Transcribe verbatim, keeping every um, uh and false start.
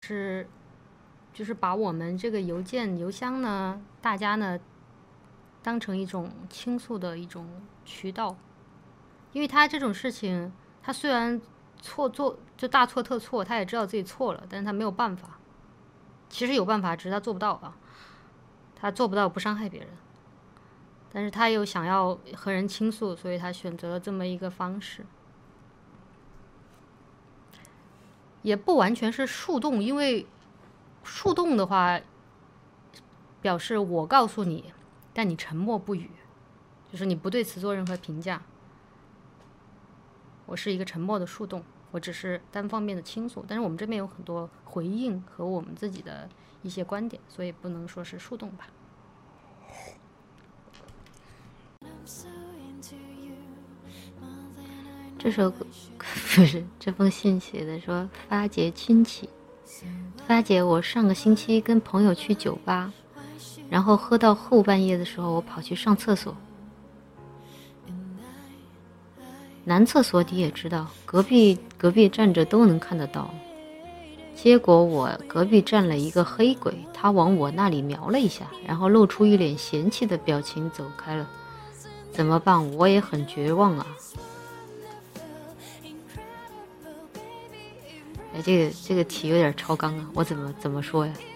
是就是把我们这个邮件邮箱呢，大家呢当成一种倾诉的一种渠道。因为他这种事情，他虽然错做就大错特错，他也知道自己错了，但是他没有办法。其实有办法，只是他做不到啊。他做不到不伤害别人，但是他又想要和人倾诉，所以他选择了这么一个方式。也不完全是树洞，因为树洞的话，表示我告诉你，但你沉默不语，就是你不对此做任何评价。我是一个沉默的树洞，我只是单方面的倾诉，但是我们这边有很多回应和我们自己的一些观点，所以不能说是树洞吧。这首歌不是这封信写的说发姐亲戚，发姐，我上个星期跟朋友去酒吧，然后喝到后半夜的时候，我跑去上厕所。男厕所你也知道，隔壁隔壁站着都能看得到。结果我隔壁站了一个黑鬼，他往我那里瞄了一下，然后露出一脸嫌弃的表情走开了。怎么办？我也很绝望啊。哎，这个这个题有点超纲啊，我怎么怎么说呀？